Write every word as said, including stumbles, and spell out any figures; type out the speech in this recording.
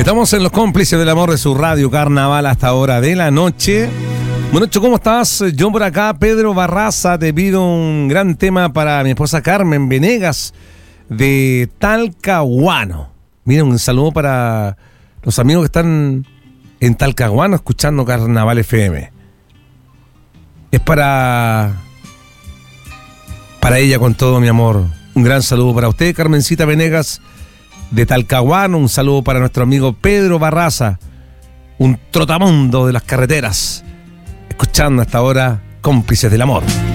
Estamos en los cómplices del amor de su radio Carnaval hasta hora de la noche. Bueno, ¿cómo estás? Yo por acá, Pedro Barraza, te pido un gran tema para mi esposa Carmen Venegas de Talcahuano. Miren, un saludo para los amigos que están en Talcahuano escuchando Carnaval F M. Es para para ella con todo mi amor. Un gran saludo para usted, Carmencita Venegas de Talcahuano. Un saludo para nuestro amigo Pedro Barraza, un trotamundo de las carreteras, escuchando hasta ahora Cómplices del Amor.